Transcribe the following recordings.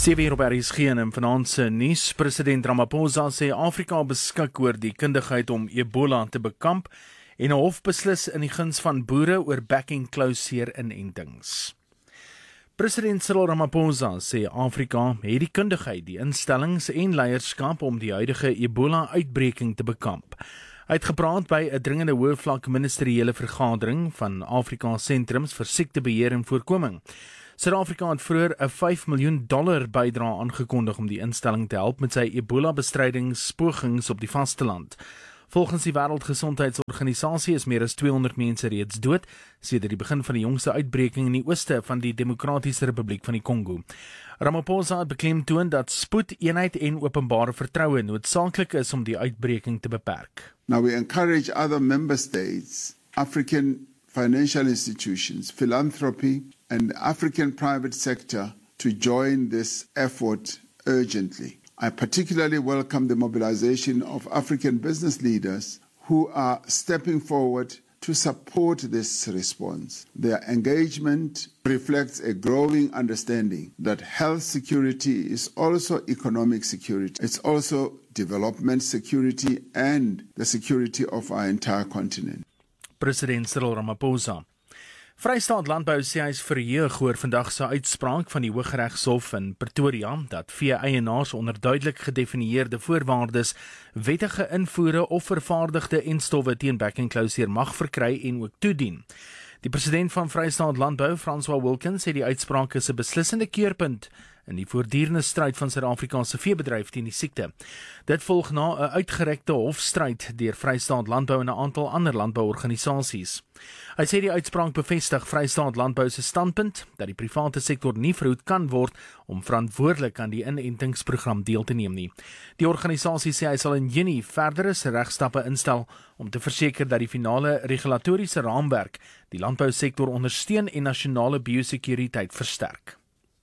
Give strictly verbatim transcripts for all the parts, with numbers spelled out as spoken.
sewe uur op R S G en in vanaand se nuus. President Ramaphosa sê Afrika beskik oor die kundigheid om Ebola te bekamp en 'n hof beslis in die guns van boere oor backing closeer inentings. President Cyril Ramaphosa sê Afrika het die kundigheid, die instellings en leierskap om die huidige Ebola-uitbreking te bekamp. Hy het gepraat by 'n dringende hoëvlak ministeriële vergadering van Afrika Sentrums vir Siektebeheer en Voorkoming. Suid-Afrika het vroeër 'n vyf miljoen dollar bydrae aangekondig om die instelling te help met sy Ebola-bestrydingspogings op die vasteland. Volgens die Wêreldgesondheidsorganisasie is meer as tweehonderd mense reeds dood sedert die begin van die jongste uitbreking in die ooste van die Demokratiese Republiek van die Kongo. Ramaphosa het beklemtoon dat spoed, eenheid en openbare vertroue noodsaaklik is om die uitbreking te beperk. Now we encourage other member states, African financial institutions, philanthropy and the African private sector to join this effort urgently. I particularly welcome the mobilization of African business leaders who are stepping forward to support this response. Their engagement reflects a growing understanding that health security is also economic security. It's also development security and the security of our entire continent. President Cyril Ramaphosa. Vrystaat Landbou sê hy is verheug oor vandag se uitspraak van die Hooggeregshof in Pretoria dat vee-eienaars onder duidelik gedefinieerde voorwaardes wettige invoere of vervaardigde enstowwe teen backing closeer mag verkry en ook toedien. Die president van Vrystaat Landbou, Francois Wilkins, sê die uitspraak is 'n beslissende keerpunt in die voortdurende stryd van Suid-Afrikaanse veebedryf teen die siekte. Dit volg na 'n uitgerekte hofstryd deur Vrystaat Landbou en 'n aantal ander landbouorganisasies. Hy sê die uitspraak bevestig Vrystaat Landbou se standpunt dat die private sektor nie verhoed kan word om verantwoordelik aan die inentingsprogram deel te neem nie. Die organisasie sê hy sal in Junie verdere regstappe instel om te verseker dat die finale regulatoriese raamwerk die landbousektor ondersteun en nasionale biosekuriteit versterk.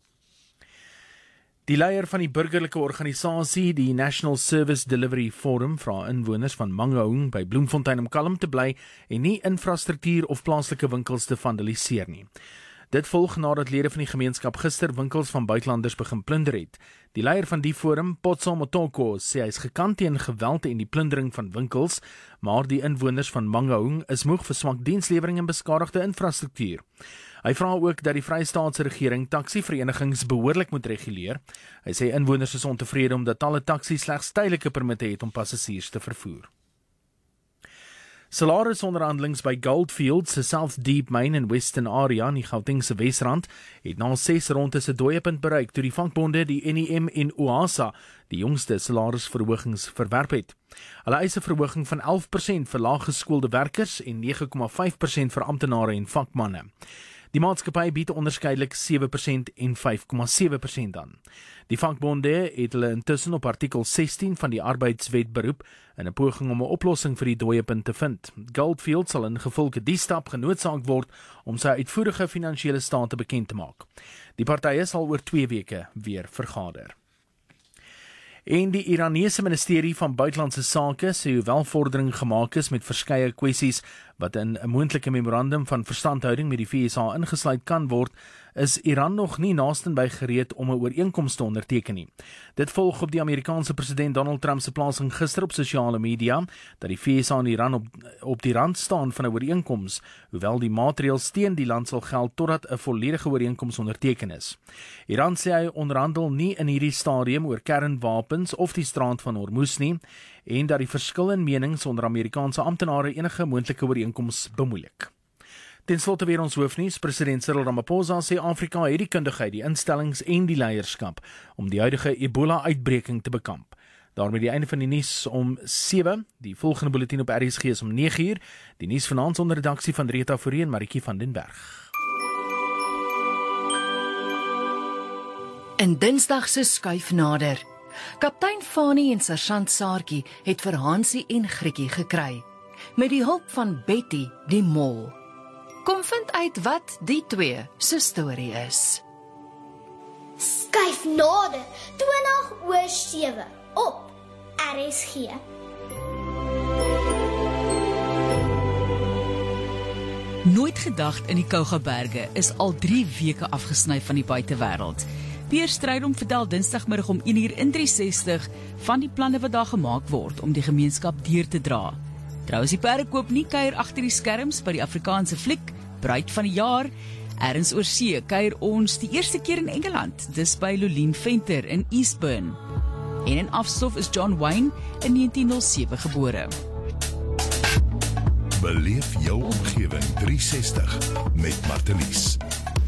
Die leier van die burgerlike organisasie, die National Service Delivery Forum, vra inwoners van Mangaung by Bloemfontein om kalm te bly en nie infrastruktuur of plaaslike winkels te vandaliseer nie. Dit volg nadat lede van die gemeenskap gister winkels van buitelanders begin plunder het. Die leier van die forum, Potso Motoko, sê hy is gekant teen geweld en die plundering van winkels, maar die inwoners van Mangaung is moeg vir swak dienslewering en beskadigde infrastruktuur. Hy vra ook dat die Vrystaatse regering taksieverenigings behoorlik moet reguleer. Hy sê inwoners is ontevrede omdat talle taksies slegs tydelike permitte het om passasiers te vervoer. Salarisonderhandelings by Goldfields se South Deep Mine in Western Area in die Gautengse Wesrand het na ses rondes 'n dooiepunt bereik toe die vakbonde die N I M en OASA die jongste salarisverhogings verwerp het. Hulle eis 'n verhoging van elf persent vir laaggeskoolde werkers en nege komma vyf persent vir amptenare en vakmanne. Die maatskappy bied onderskeidelik sewe persent en vyf komma sewe persent aan. Die vakbonde het hulle intussen op artikel sestien van die arbeidswet beroep in 'n poging om 'n oplossing vir die dooiepunt te vind. Goldfield sal ingevolge die stap genoodsaak word om sy uitvoerige finansiële state bekend te maak. Die partye sal oor twee weke weer vergader. En die Iranese ministerie van Buitelandse Sake sê hoewel vordering gemaak is met verskeie kwessies wat in 'n moontlike memorandum van verstandhouding met die V S A ingesluit kan word, is Iran nog nie naastenby gereed om 'n ooreenkoms te onderteken nie. Dit volg op die Amerikaanse president Donald Trump se plasing gister op sosiale media dat die V S A en Iran op, op die rand staan van 'n ooreenkoms, hoewel die maatreëls teen die land sal geld totdat 'n volledige ooreenkoms onderteken is. Iran sê hy onderhandel nie in hierdie stadium oor kernwapens of die strand van Hormuz nie en dat die verskil in menings onder Amerikaanse amptenare enige moontlike ooreenkoms bemoeilik. Ten slotte weer ons hoofnuus. President Cyril Ramaphosa sê Afrika het die kundigheid, die instellings en die leierskap om die huidige Ebola-uitbreking te bekamp. Daarmee die einde van die nuus om sewe. Die volgende bulletin op R S G is om nege uur. Die nuus vanaand onder redaksie van Rita Forrie en Maritjie van den Berg. In Dinsdag se skuif nader. Kaptein Fani en Sersant Saartjie het vir Hansie en Grietjie gekry, met die hulp van Betty die mol. Kom vind uit wat die twee se storie is. Skuif nader, twintig oor sewe op R S G. Nooit gedag in die Kougaberge is al drie weke afgesny van die buitewêreld. Pierre Strydom vertel dinsdagmiddag om een uur in drie sestig van die planne wat daar gemaak word om die gemeenskap deur te dra. Trouwens, die perdekoop nie kuier agter die skerms by die Afrikaanse fliek, Bruid van die jaar. Ergens oor see kuier ons die eerste keer in Engeland, dis by Lolien Venter in Eastbourne. En in afstof is John Wayne in negentien nul sewe gebore. Beleef jou omgewing drie sestig met Martelies.